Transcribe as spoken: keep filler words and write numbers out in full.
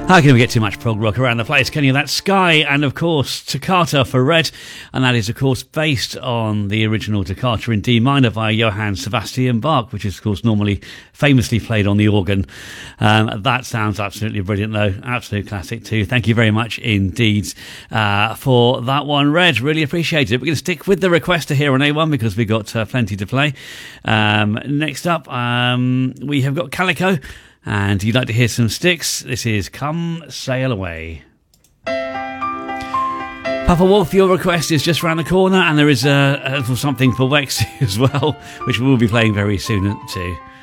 How can we get too much prog rock around the place, can you? That's Sky and, of course, Toccata for Red. And that is, of course, based on the original Toccata in D minor by Johann Sebastian Bach, which is, of course, normally famously played on the organ. Um, that sounds absolutely brilliant, though. Absolute classic, too. Thank you very much indeed uh, for that one, Red. Really appreciate it. We're going to stick with the requester here on A one because we've got uh, plenty to play. Um, next up, um, we have got Calico. And you'd like to hear some Styx, this is Come Sail Away. Papa Wolf, your request is just around the corner, and there is a, a little something for Wex as well, which we will be playing very soon too.